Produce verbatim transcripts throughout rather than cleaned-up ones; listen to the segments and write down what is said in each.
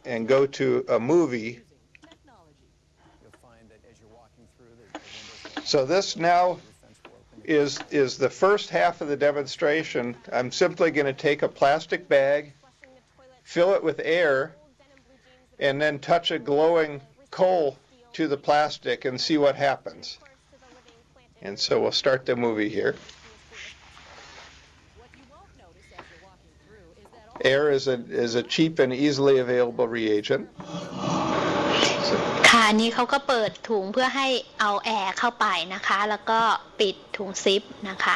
and go to a movie. So this now is, is the first half of the demonstration. I'm simply going to take a plastic bag, fill it with air, and then touch a glowing coal to the plastic and see what happens. And so we'll start the movie here. Air is a, is a cheap and easily available reagent. ค่ะนี้เขาก็เปิดถุงเพื่อให้เอาแอร์เข้าไปนะคะแล้วก็ปิดถุงซิปนะคะ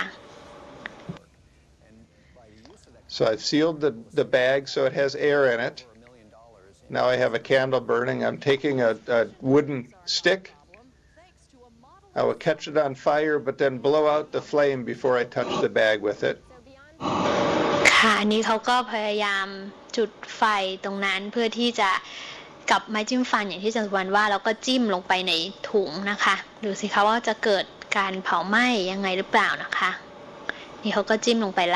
So I've sealed the, the bag so it has air in it. Now I have a candle burning. I'm taking a, a wooden stick. I will catch it on fire, but then blow out the flame before I touch the bag with it. ค่ะนี้เขาก็พยายามจุดไฟตรงนั้นเพื่อที่จะกับไม้จิ้มฟันอย่างที่จันทร์วันว่าแล้วก็จิ้มลงไปในถุงนะคะดูสิคะว่าจะเกิดการเผาไหม้ยังไงหรือเปล่านะคะนี่เขาก็จิ้มลงไปละ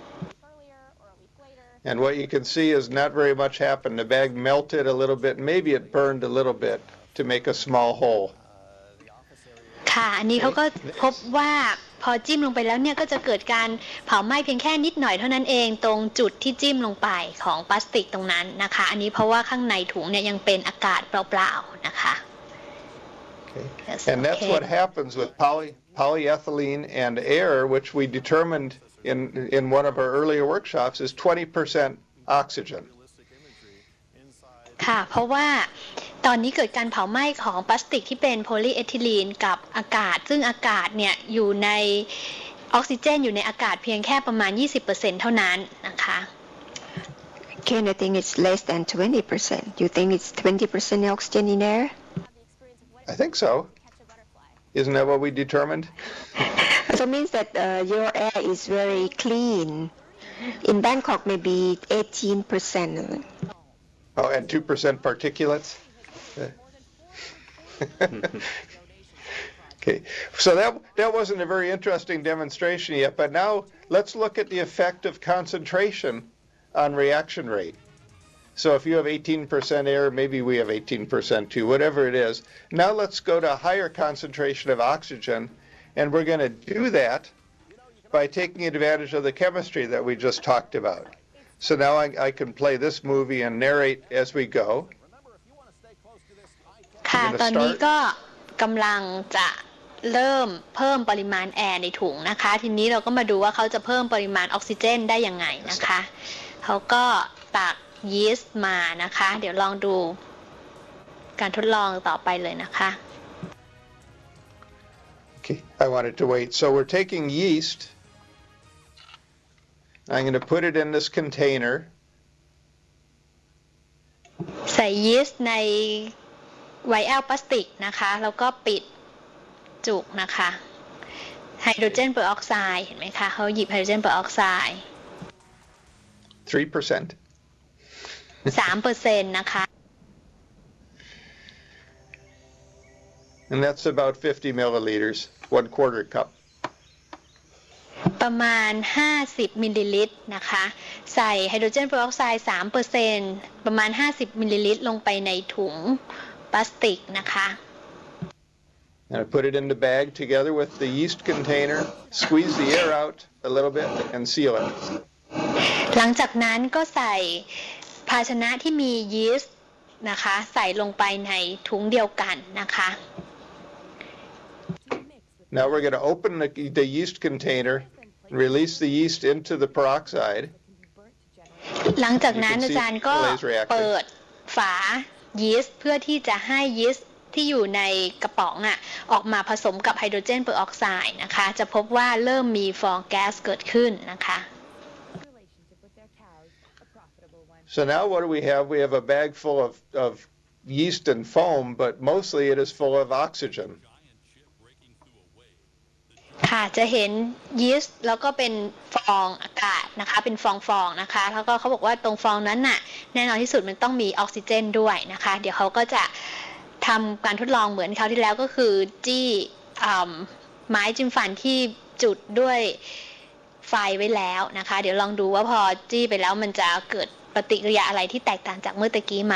And what you can see is not very much happened. The bag melted a little bit. Maybe it burned a little bit to make a small hole. ค่ะอันนี้เขาก็พบว่าพอจิ้มลงไปแล้วเนี่ยก็จะเกิดการเผาไหม้เพียงแค่นิดหน่อยเท่านั้นเองตรงจุดที่จิ้มลงไปของพลาสติกตรงนั้นนะคะอันนี้เพราะว่าข้างในถุงเนี่ยยังเป็นอากาศเปล่าๆนะคะ Okay. And that's what happens with poly, polyethylene and air, which we determined in in one of our earlier workshops is twenty percent oxygen. ค่ะเพราะว่าตอนนี้เกิดการเผาไหม้ของพลาสติกที่เป็นโพลีเอทิลีนกับอากาศซึ่งอากาศเนี่ยอยู่ในออกซิเจนอยู่ในอากาศเพียงแค่ประมาณ ยี่สิบเปอร์เซ็นต์ เท่านั้นนะคะ Ken, I think it's less than twenty percent. You think it's twenty percent oxygen in air? I think so. Isn't that what we determined? So it means that uh, your air is very clean. In Bangkok, maybe eighteen percent. Oh, and two percent particulates? Okay, so that, that wasn't a very interesting demonstration yet, but now let's look at the effect of concentration on reaction rate. So if you have eighteen percent air, maybe we have eighteen percent too, whatever it is. Now let's go to a higher concentration of oxygen, and we're going to do that by taking advantage of the chemistry that we just talked about. So now I, I can play this movie and narrate as we go. ค่ะตอนนี้ก็กำลังจะเริ่มเพิ่มปริมาณแอร์ในถุงนะคะทีนี้เราก็มาดูว่าเขาจะเพิ่มปริมาณออกซิเจนได้ยังไงนะคะเขาก็ตักยีสต์มานะคะเดี๋ยวลองดูการทดลองต่อไปเลยนะคะ Okay, I wanted to wait. So we're taking yeast. I'm going to put it in this container. ใส่ยีสต์ในไวแอลพลาสติกนะคะแล้วก็ปิดจุกนะคะไฮโดรเจนเปอร์ออกไซด์เห็นไหมคะเขาหยิบไฮโดรเจนเปอร์ออกไซด์ three percent. สามเปอร์เซ็นต์นะคะ And that's about fifty milliliters, one quarter cup. ประมาณห้าสิบมิลลิลิตรนะคะใส่ไฮโดรเจนเปอร์ออกไซด์ สามเปอร์เซ็นต์ ประมาณห้าสิบมิลลิลิตรลงไปในถุงพลาสติกนะคะ And I put it in the bag together with the yeast container, squeeze the air out a little bit and seal it. หลังจากนั้นก็ใส่ภาชนะที่มียีสต์นะคะใส่ลงไปในถุงเดียวกันนะคะ Now we're going to open the, the yeast container and release the yeast into the peroxide. หลังจากนั้นอาจารย์ก็เปิดฝายีสต์เพื่อที่จะให้ยีสต์ที่อยู่ในกระป๋องอ่ะออกมาผสมกับไฮโดรเจนเปอร์ออกไซด์นะคะจะพบว่าเริ่มมีฟองแก๊สเกิดขึ้นนะคะ So now what do we have? We have a bag full of, of yeast and foam, but mostly it is full of oxygen. ค่ะจะเห็นยีสต์แล้วก็เป็นฟองอากาศนะคะเป็นฟองฟองนะคะแล้วก็เขาบอกว่าตรงฟองนั้นน่ะแน่นอนที่สุดมันต้องมีออกซิเจนด้วยนะคะเดี๋ยวเขาก็จะทำการทดลองเหมือนคราวที่แล้วก็คือจี้ไม้จิ้มฟันที่จุดด้วยไฟไว้แล้วนะคะเดี๋ยวลองดูว่าพอจี้ไปแล้วมันจะเกิดปฏิกิริยาอะไรที่แตกต่างจากเมื่อตะกี้ไหม